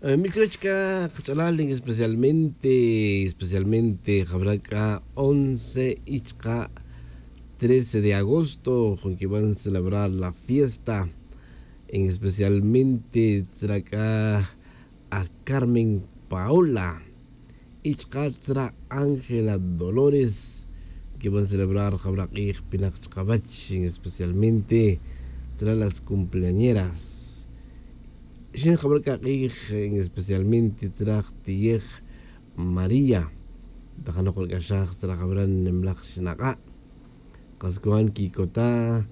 Milchka, Kachalalen, especialmente, Jabraca, 11 Ichka, 13 de agosto, con que van a celebrar la fiesta, en especialmente Traca a Carmen Paola, Ichka Tra Ángela Dolores, que van a celebrar Jabraca Pinachkabach, especialmente Tra las cumpleañeras. Shin Jabraca en especialmente Tra Tiej María, Tajano Kolkashach Tra Jabran Nemlach Shinaka, Kaskuan Kikota,